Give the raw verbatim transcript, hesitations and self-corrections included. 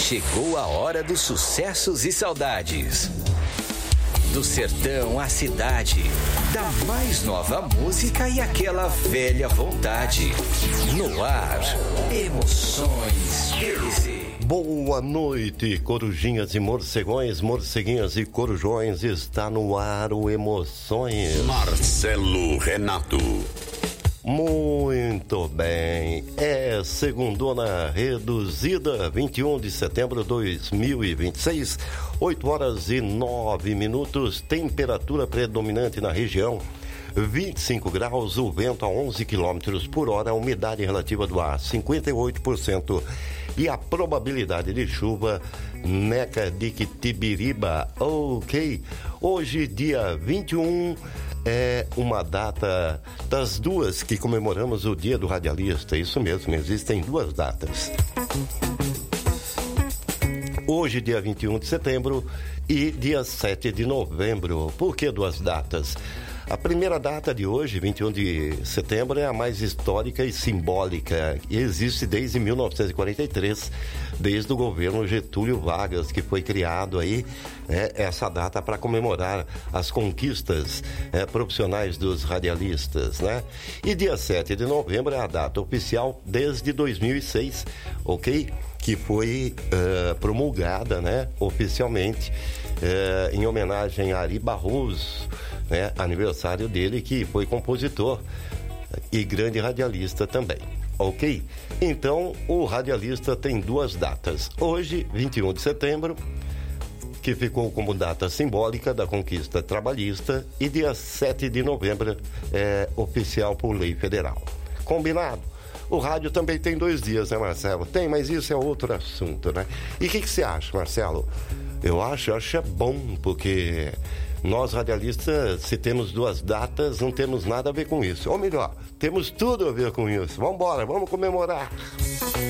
Chegou a hora dos sucessos e saudades. Do sertão à cidade, da mais nova música e aquela velha vontade. No ar, Emoções P B C. Boa noite, corujinhas e morcegões, morceguinhas e corujões. Está no ar o Emoções. Marcelo Renato. Muito bem, é segundona reduzida, vinte e um de setembro de dois mil e vinte e seis, oito horas e nove minutos, temperatura predominante na região, vinte e cinco graus, o vento a onze quilômetros por hora, a umidade relativa do ar cinquenta e oito por cento e a probabilidade de chuva Neca de Quitibiriba. Ok, hoje dia vinte e um é uma data das duas que comemoramos o Dia do Radialista. Isso mesmo, existem duas datas. Hoje, dia vinte e um de setembro e dia sete de novembro. Por que duas datas? A primeira data de hoje, vinte e um de setembro, é a mais histórica e simbólica e existe desde mil novecentos e quarenta e três, desde o governo Getúlio Vargas, que foi criado aí, né, essa data para comemorar as conquistas é, profissionais dos radialistas, né? E dia sete de novembro é a data oficial desde dois mil e seis, ok? Que foi uh, promulgada, né, oficialmente, uh, em homenagem a Ari Barroso, né, aniversário dele, que foi compositor e grande radialista também, ok? Então, o radialista tem duas datas. Hoje, vinte e um de setembro, que ficou como data simbólica da conquista trabalhista, e dia sete de novembro é oficial por lei federal. Combinado? O rádio também tem dois dias, né, Marcelo? Tem, mas isso é outro assunto, né? E o que, que você acha, Marcelo? Eu acho, eu acho é bom, porque nós radialistas, se temos duas datas, não temos nada a ver com isso. Ou melhor, temos tudo a ver com isso. Vamos embora, vamos comemorar.